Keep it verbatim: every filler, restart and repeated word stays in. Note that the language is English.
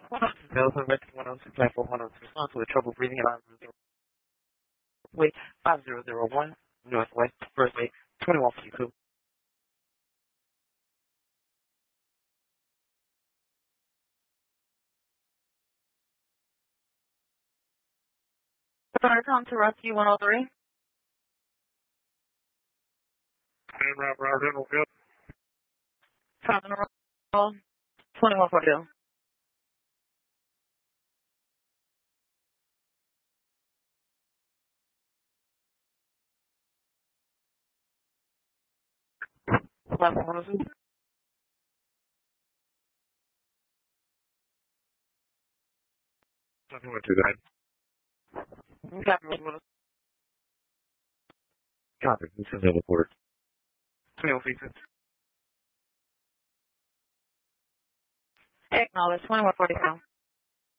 Delta Mexico one oh two, platform one oh two, response with trouble breathing at way five zero zero one, Northwest, Firstway, twenty-one forty-two. Sorry, come to Rescue one oh three. And route, route, general, good. Top in the roll, twenty-one forty-two. Platform one oh two. Nothing went to that. Copy, one oh two. Copy. This is double port. twenty-one forty-two. Acknowledge, twenty-one forty-two.